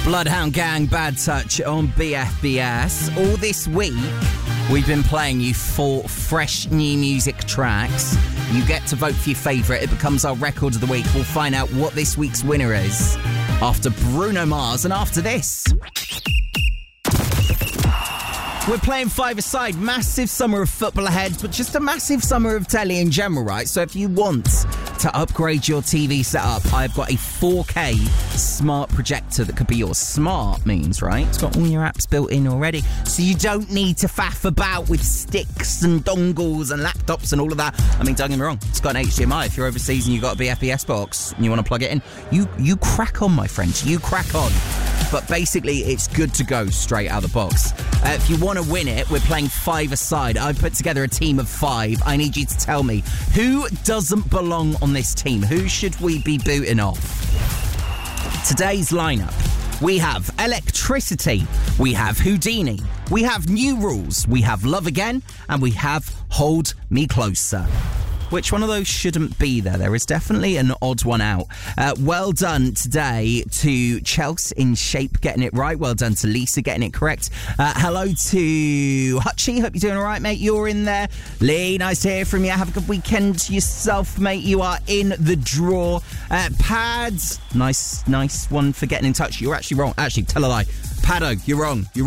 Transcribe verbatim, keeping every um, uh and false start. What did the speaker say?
Bloodhound Gang, Bad Touch on B F B S. All this week, we've been playing you four fresh new music tracks. You get to vote for your favourite. It becomes our record of the week. We'll find out what this week's winner is after Bruno Mars and after this. We're playing five-a-side. Massive summer of football ahead, but just a massive summer of telly in general, right? So if you want to upgrade your T V setup, I've got a four K smart projector that could be yours. Smart means, right? It's got all your apps built in already, so you don't need to faff about with sticks and dongles and laptops and all of that. I mean, don't get me wrong, it's got an H D M I. If you're overseas and you've got a B F B S box and you want to plug it in, you, you crack on, my friend. You crack on. But basically, it's good to go straight out of the box. Uh, if you want to win it, we're playing five-a-side. I've put together a team of five. I need you to tell me, who doesn't belong on this team? Who should we be booting off? Today's lineup. We have Electricity. We have Houdini. We have New Rules. We have Love Again. And we have Hold Me Closer. Which one of those shouldn't be there? There is definitely an odd one out. Uh, well done today to Chelsea in Shape getting it right. Well done to Lisa getting it correct. Uh, hello to Hutchie. Hope you're doing all right, mate. You're in there. Lee, nice to hear from you. Have a good weekend yourself, mate. You are in the draw. Uh, Pads, nice, nice one for getting in touch. You're actually wrong. Actually, tell a lie. Paddo, you're wrong. You're